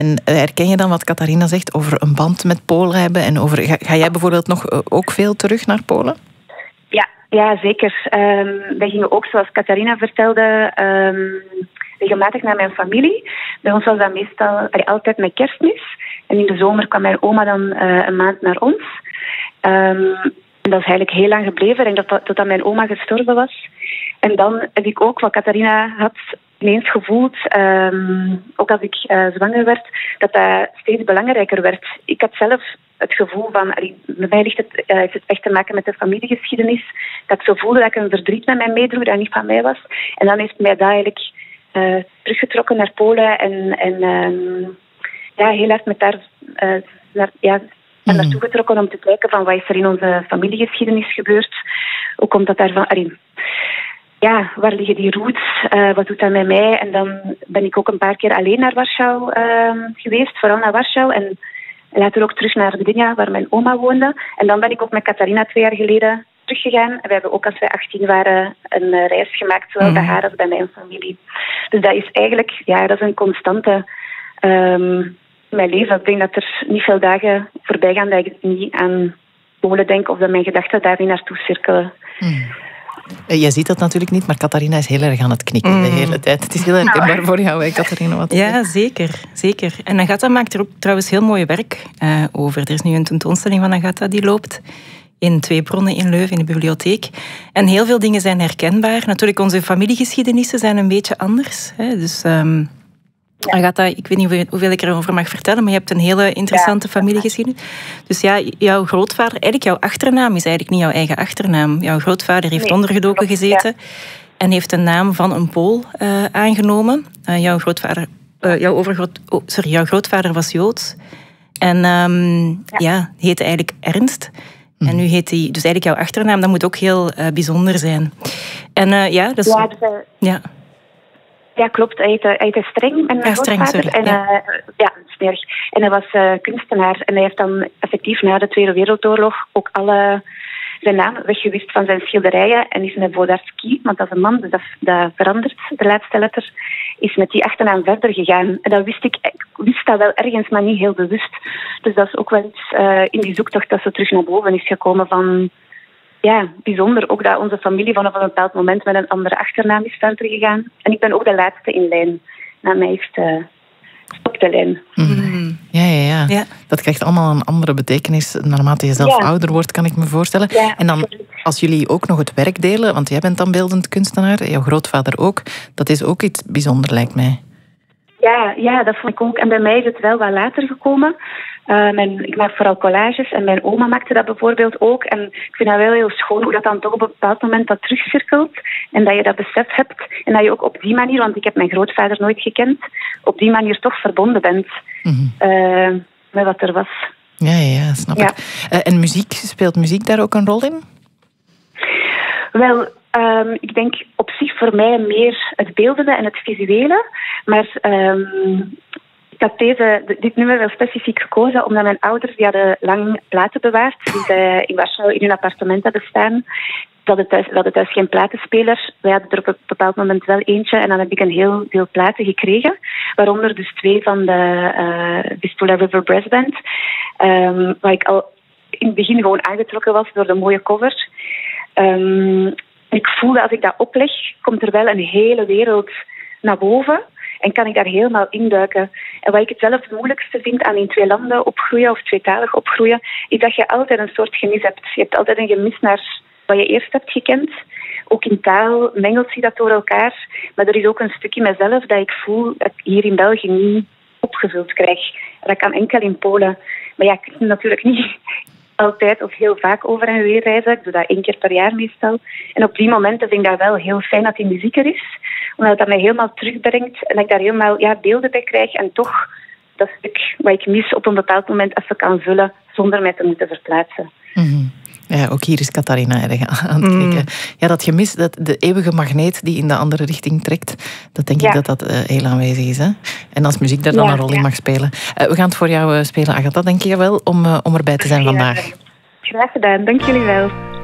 En herken je dan wat Catharina zegt over een band met Polen hebben? En over, ga jij bijvoorbeeld nog ook veel terug naar Polen? Ja, zeker. Wij gingen ook, zoals Catharina vertelde, regelmatig naar mijn familie. Bij ons was dat meestal altijd met Kerstmis. En in de zomer kwam mijn oma dan een maand naar ons. En dat is eigenlijk heel lang gebleven. Ik denk totdat mijn oma gestorven was. En dan heb ik ook, wat Catharina had ineens gevoeld, ook als ik zwanger werd, dat steeds belangrijker werd. Ik had zelf het gevoel van, bij mij heeft het echt te maken met de familiegeschiedenis, dat ik zo voelde dat ik een verdriet met mij meedroeg dat niet van mij was. En dan heeft mij dat eigenlijk teruggetrokken naar Polen en heel hard met daar naartoe getrokken om te kijken van wat is er in onze familiegeschiedenis gebeurd. Hoe komt dat daarvan? Waar liggen die roots? Wat doet dat met mij? En dan ben ik ook een paar keer alleen naar Warschau geweest, vooral naar Warschau. En later ook terug naar Gdynia, waar mijn oma woonde. En dan ben ik ook met Catharina 2 jaar geleden teruggegaan. En we hebben ook als wij 18 waren een reis gemaakt, zowel bij haar als bij mijn familie. Dus dat is eigenlijk, dat is een constante in mijn leven. Ik denk dat er niet veel dagen voorbij gaan dat ik niet aan Polen denk of dat mijn gedachten daar niet naartoe cirkelen. Jij ziet dat natuurlijk niet, maar Catharina is heel erg aan het knikken de hele tijd. Het is heel herkenbaar voor jou, hè, Catharina? Ja, zeker. En Agatha maakt er ook trouwens heel mooi werk over. Er is nu een tentoonstelling van Agatha die loopt in 2 bronnen in Leuven, in de bibliotheek. En heel veel dingen zijn herkenbaar. Natuurlijk, onze familiegeschiedenissen zijn een beetje anders. Hè. Dus Agatha, ik weet niet hoeveel ik erover mag vertellen, maar je hebt een hele interessante familiegeschiedenis. Dus jouw grootvader, eigenlijk jouw achternaam is eigenlijk niet jouw eigen achternaam. Jouw grootvader heeft ondergedoken gezeten en heeft de naam van een Pool aangenomen. Jouw grootvader was Joods en heette eigenlijk Ernst. En nu heet hij, dus eigenlijk jouw achternaam, dat moet ook heel bijzonder zijn. En dat is... Ja, klopt. Hij heette Streng en mijn grootvader. Smerig. En hij was kunstenaar. En hij heeft dan effectief na de Tweede Wereldoorlog ook zijn naam weggewist van zijn schilderijen. En is met Wodarski, want dat is een man, dus dat verandert, de laatste letter, is met die achternaam verder gegaan. En dat wist ik wist dat wel ergens, maar niet heel bewust. Dus dat is ook wel iets in die zoektocht dat ze terug naar boven is gekomen van... Ja, bijzonder ook dat onze familie vanaf een bepaald moment met een andere achternaam is verder gegaan. En ik ben ook de laatste in lijn. Na mij heeft stopt de lijn. Ja. Dat krijgt allemaal een andere betekenis naarmate je zelf ouder wordt, kan ik me voorstellen. Ja, en dan, als jullie ook nog het werk delen, want jij bent dan beeldend kunstenaar, jouw grootvader ook, dat is ook iets bijzonders, lijkt mij. Ja, dat vond ik ook. En bij mij is het wel wat later gekomen. Ik maak vooral collages en mijn oma maakte dat bijvoorbeeld ook. En ik vind dat wel heel schoon hoe dat dan toch op een bepaald moment dat terugcirkelt. En dat je dat besef hebt. En dat je ook op die manier, want ik heb mijn grootvader nooit gekend, op die manier toch verbonden bent met wat er was. Ja, snap ik. En muziek, speelt muziek daar ook een rol in? Wel... ik denk op zich voor mij meer het beeldende en het visuele. Maar ik had dit nummer wel specifiek gekozen omdat mijn ouders die hadden lang platen bewaard die zij in Warschau in hun appartement hadden staan. We hadden thuis geen platenspeler. Wij hadden er op een bepaald moment wel eentje en dan heb ik een heel veel platen gekregen. Waaronder dus 2 van de Vistula River Brass Band. Waar ik al in het begin gewoon aangetrokken was door de mooie cover. Ik voel dat als ik dat opleg, komt er wel een hele wereld naar boven en kan ik daar helemaal induiken. En wat ik het zelf het moeilijkste vind aan in 2 landen opgroeien of tweetalig opgroeien, is dat je altijd een soort gemis hebt. Je hebt altijd een gemis naar wat je eerst hebt gekend. Ook in taal mengelt zich dat door elkaar. Maar er is ook een stuk in mezelf dat ik voel dat ik hier in België niet opgevuld krijg. Dat kan enkel in Polen. Maar ja, ik kan natuurlijk niet... altijd of heel vaak over en weer reizen. Ik doe dat 1 keer per jaar meestal. En op die momenten vind ik dat wel heel fijn dat die muziek er is. Omdat dat mij helemaal terugbrengt. En dat ik daar helemaal beelden bij krijg. En toch dat stuk wat ik mis op een bepaald moment even kan vullen. Zonder mij te moeten verplaatsen. Ja, ook hier is Catharina erg aan het knikken. Ja, dat gemis, de eeuwige magneet die in de andere richting trekt, dat denk ik dat heel aanwezig is. Hè? En als muziek daar dan een rol in mag spelen. We gaan het voor jou spelen, Agatha, denk je wel, om erbij te zijn vandaag. Graag gedaan, dank jullie wel.